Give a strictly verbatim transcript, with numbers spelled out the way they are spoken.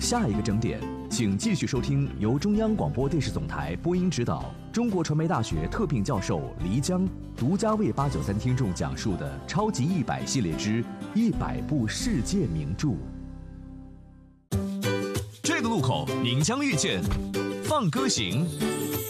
下一个整点，请继续收听由中央广播电视总台播音指导、中国传媒大学特聘教授黎江独家为八九三听众讲述的《超级一百系列之一百部世界名著》。这个路口您将遇见放歌行。